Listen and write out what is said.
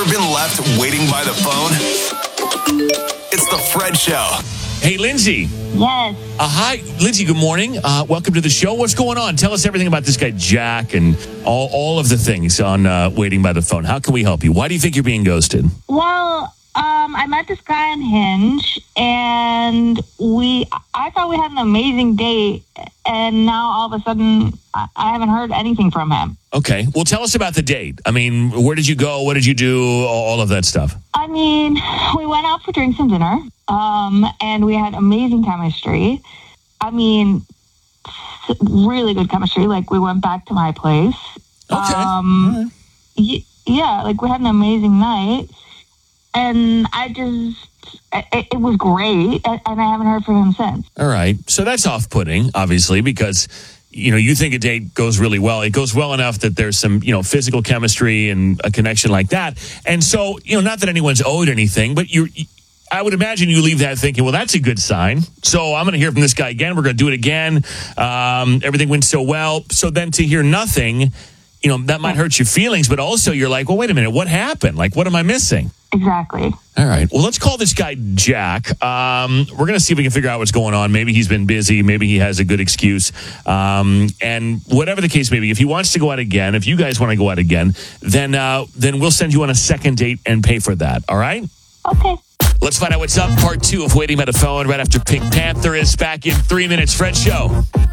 Ever been left waiting by the phone? It's the Fred Show. Hey, Lindsay. Yes. Hi, Lindsay, good morning. Welcome to the show. What's going on? Tell us everything about this guy, Jack, and all of the things on Waiting by the Phone. How can we help you? Why do you think you're being ghosted? Well, I met this guy on Hinge, and I thought we had an amazing date, and now all of a sudden, I haven't heard anything from him. Okay. Well, tell us about the date. I mean, where did you go? What did you do? All of that stuff. I mean, we went out for drinks and dinner, and we had amazing chemistry. I mean, really good chemistry. Like, we went back to my place. Okay. Yeah, like, we had an amazing night. And it was great, and I haven't heard from him since. All right. So that's off-putting, obviously, because, you think a date goes really well. It goes well enough that there's some, physical chemistry and a connection like that. And so, not that anyone's owed anything, but I would imagine you leave that thinking, well, that's a good sign. So I'm going to hear from this guy again. We're going to do it again. Everything went so well. So then to hear nothing, that might hurt your feelings, but also you're like, well, wait a minute, what happened? Like, what am I missing? Exactly. All right. Well, let's call this guy Jack. We're going to see if we can figure out what's going on. Maybe he's been busy. Maybe he has a good excuse. And whatever the case may be, if he wants to go out again, if you guys want to go out again, then we'll send you on a second date and pay for that. All right? Okay. Let's find out what's up. Part 2 of Waiting by the Phone right after Pink Panther is back in 3 minutes. Fred Show.